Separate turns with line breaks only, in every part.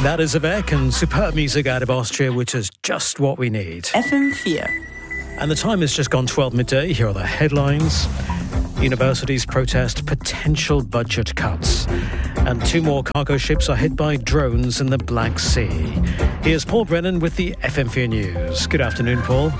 That is Avec and superb music out of Austria, which is just what we need.
FM4.
And the time has just gone 12 midday. Here are the headlines. Universities protest potential budget cuts. And 2 more cargo ships are hit by drones in the Black Sea. Here's Paul Brennan with the FM4 News. Good afternoon, Paul.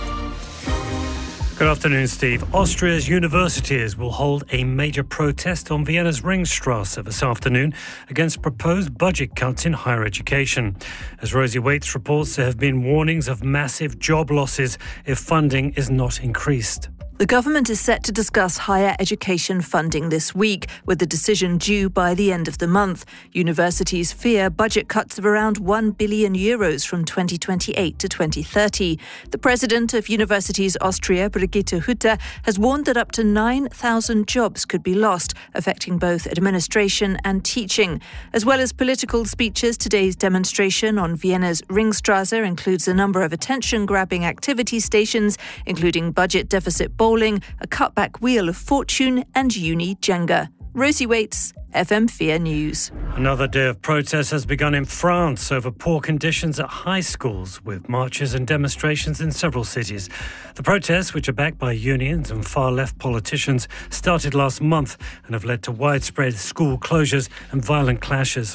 Good afternoon, Steve. Austria's universities will hold a major protest on Vienna's Ringstrasse this afternoon against proposed budget cuts in higher education. As Rosie Waits reports, there have been warnings of massive job losses if funding is not increased.
The government is set to discuss higher education funding this week, with the decision due by the end of the month. Universities fear budget cuts of around €1 billion from 2028 to 2030. The president of Universities Austria, Brigitte Hutter, has warned that up to 9,000 jobs could be lost, affecting both administration and teaching. As well as political speeches, today's demonstration on Vienna's Ringstrasse includes a number of attention-grabbing activity stations, including budget deficit bowling, a cutback wheel of fortune and uni Jenga. Rosie Waits, FM4 News.
Another day of protest has begun in France over poor conditions at high schools, with marches and demonstrations in several cities. The protests, which are backed by unions and far-left politicians, started last month and have led to widespread school closures and violent clashes.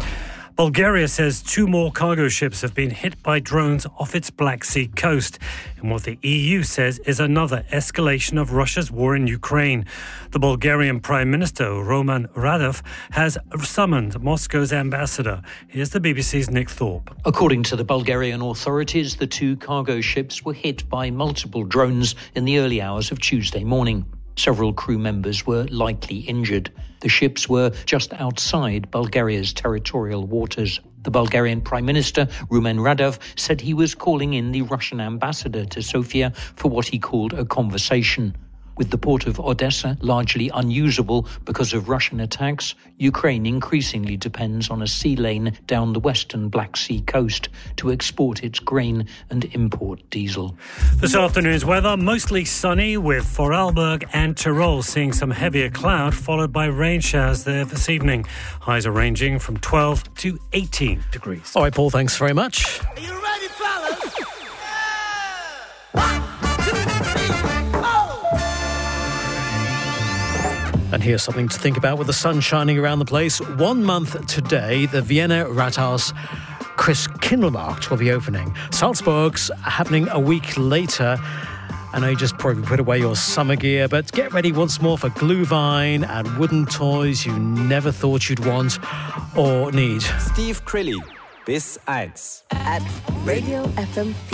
Bulgaria says 2 more cargo ships have been hit by drones off its Black Sea coast, in what the EU says is another escalation of Russia's war in Ukraine. The Bulgarian Prime Minister, Roman Radov, has summoned Moscow's ambassador. Here's the BBC's Nick Thorpe.
According to the Bulgarian authorities, the 2 cargo ships were hit by multiple drones in the early hours of Tuesday morning. Several crew members were lightly injured. The ships were just outside Bulgaria's territorial waters. The Bulgarian Prime Minister, Rumen Radov, said he was calling in the Russian ambassador to Sofia for what he called a conversation. With the port of Odessa largely unusable because of Russian attacks, Ukraine increasingly depends on a sea lane down the western Black Sea coast to export its grain and import diesel.
This afternoon's weather, mostly sunny with Vorarlberg and Tyrol seeing some heavier cloud, followed by rain showers there this evening. Highs are ranging from 12 to 18 degrees.
All right, Paul, thanks very much.
Are you ready, fellas?
And here's something to think about with the sun shining around the place. 1 month today, the Vienna Rathaus Christkindlmarkt will be opening. Salzburg's happening a week later. I know you just probably put away your summer gear, but get ready once more for Glühwein and wooden toys you never thought you'd want or need.
Steve Crilly, bis 1.
At Radio FM4.